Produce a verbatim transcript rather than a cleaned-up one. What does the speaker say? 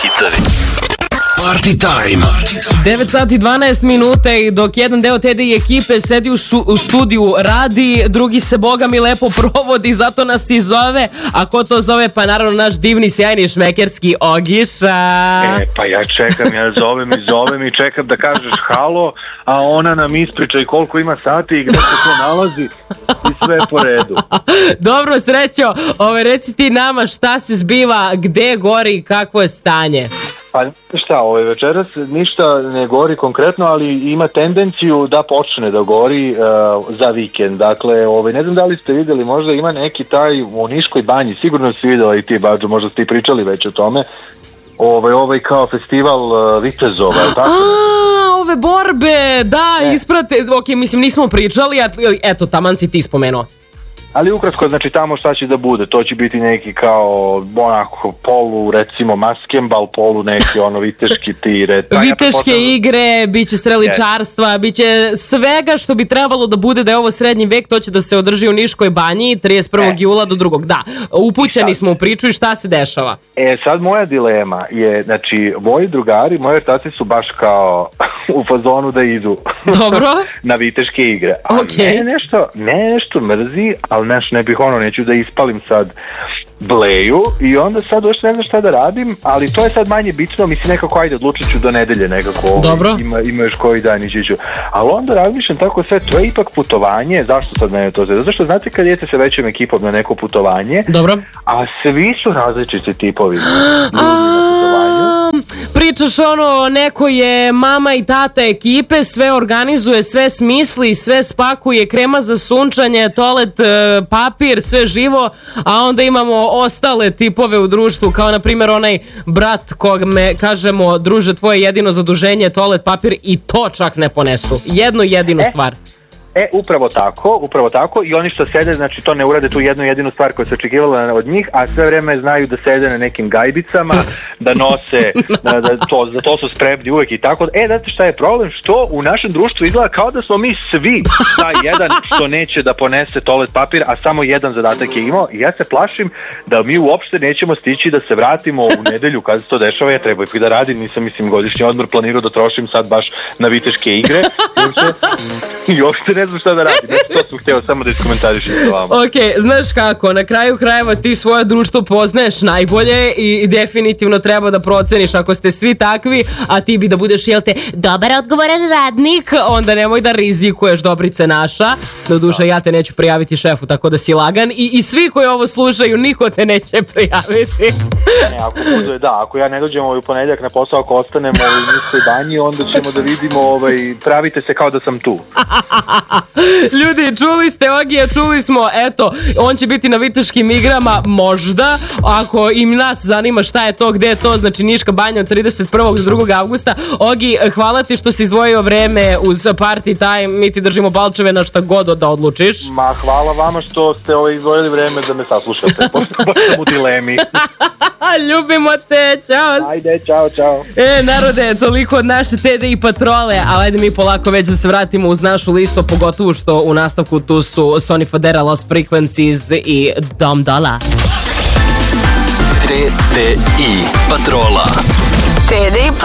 hitovi. Party time. devet sati i dvanaest minuta i dok jedan deo T D I ekipe sedi u, su, u studiju radi, drugi se boga mi lepo provodi, zato nas i zove. A ko to zove? Pa naravno naš divni, sjajni šmekerski Ogiša. E, pa ja čekam, ja zovem i zovem i čekam da kažeš halo, a ona nam ispriča i koliko ima sati i gde se to nalazi i sve po redu. Dobro, Srećo, ove, reci ti nama šta se zbiva, gde gori i kakvo je stanje. Pa šta, ovaj večeras ništa ne gori konkretno, ali ima tendenciju da počne da gori uh, za vikend. Dakle, ovaj, ne znam da li ste vidjeli, možda ima neki taj u Niškoj banji, sigurno si vidjela i ti, Bađo, možda ste i pričali već o tome, ovaj, ovaj kao festival uh, vitezova, tako? A, ove borbe, da, e. isprate, ok, mislim nismo pričali, a, eto, taman si ti spomenuo. Ali ukratko, znači tamo šta će da bude, to će biti neki kao onako polu, recimo maskembal, polu neki ono viteški tire. Viteške ja igre, bit će streličarstva, yes. bit će svega što bi trebalo da bude da je ovo srednji vek, to će da se održi u Niškoj banji trideset prvog E. jula do drugog. Da, upućeni smo u priču i šta se dešava? E, sad moja dilema je, znači, moji drugari, moji ortaci su baš kao u fazonu da idu Dobro. na viteške igre. A okay. ne nešto, ne nešto mrzi, ali neš, ne bih ono, neću da ispalim sad bleju i onda sad još ne znam šta da radim, ali to je sad manje bitno, mislim nekako ajde odlučit ću do nedelje nekako. Dobro. Ima, ima još koji dan ići ću. Ali onda razmišljam tako sve, to je ipak putovanje, zašto sad mene to zove? Zašto znate kad idete sa većom ekipom na neko putovanje, Dobro. a svi su različiti tipovi ljudi na putovanju. Pričaš ono, neko je mama i tata ekipe, sve organizuje, sve smisli, sve spakuje, krema za sunčanje, toalet, papir, sve živo, a onda imamo ostale tipove u društvu, kao na primjer onaj brat kog me kažemo, druže, tvoje jedino zaduženje je toalet papir i to čak ne ponesu. Jednu jedinu e? stvar. E, upravo tako, upravo tako i oni što sede, znači to ne urade tu jednu jedinu stvar koja se očekivala od njih, a sve vreme znaju da sede na nekim gajbicama, da nose, da, da to, za to su spremni uvek i tako. E, znate šta je problem? Što u našem društvu izgleda kao da smo mi svi taj jedan što neće da ponese toalet papir, a samo jedan zadatak je imao i ja se plašim da mi uopšte nećemo stići da se vratimo u nedelju kad se to dešava, ja treba i da radim, nisam mislim godišnji odmor planirao da trošim sad baš na viteške igre i uopšte ne znam šta da radim, znači to sam htio samo da iskomentarišem sa vama. Ok, znaš kako, na kraju krajeva ti svoje društvo poznaješ najbolje i definitivno treba da proceniš ako ste svi takvi, a ti bi da budeš, jel te, dobar odgovoran radnik, onda nemoj da rizikuješ, Dobrice naša. Doduše, ja te neću prijaviti šefu, tako da si lagan i, i svi koji ovo slušaju, niko te neće prijaviti. Ne, ako bude, da, ako ja ne dođem ovaj u ponedjeljak na posao, ako ostanemo u Niškoj banji, onda ćemo da vidimo, ovaj, pravite se kao da sam tu. Ljudi, čuli ste Ogija, čuli smo, eto, on će biti na viteškim igrama, možda, ako im nas zanima šta je to, gde je to, znači Niška banja od trideset prvog do drugog avgusta. Ogi, hvala ti što si izdvojio vreme uz Party Time, mi ti držimo palčeve na šta god da odlučiš. Ma, hvala vama što ste ovaj izdvojili vreme da me saslušate, pošto baš sam u dilemi. Ljubimo te, čao. Ajde, čao, čao. E, narode, toliko od naše T D I patrole, ali ajde mi polako već da se vratimo uz našu listu, pogotovo što u nastavku tu su Sony Fodera, Lost Frequencies i Dom Dola. T D I patrola. T D I